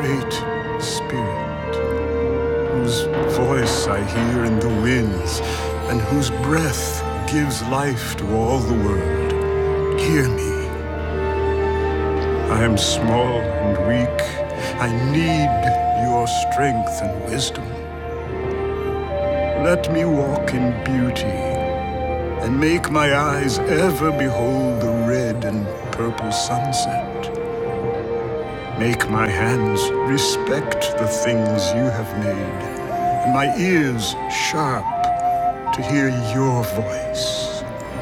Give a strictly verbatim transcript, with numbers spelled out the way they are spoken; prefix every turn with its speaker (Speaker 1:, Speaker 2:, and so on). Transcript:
Speaker 1: great spirit, whose voice I hear in the winds, and whose breath gives life to all the world, hear me. I am small and weak. I need your strength and wisdom. Let me walk in beauty, and make my eyes ever behold the red and purple sunset. Make my hands respect the things you have made, and my ears sharp to hear your voice.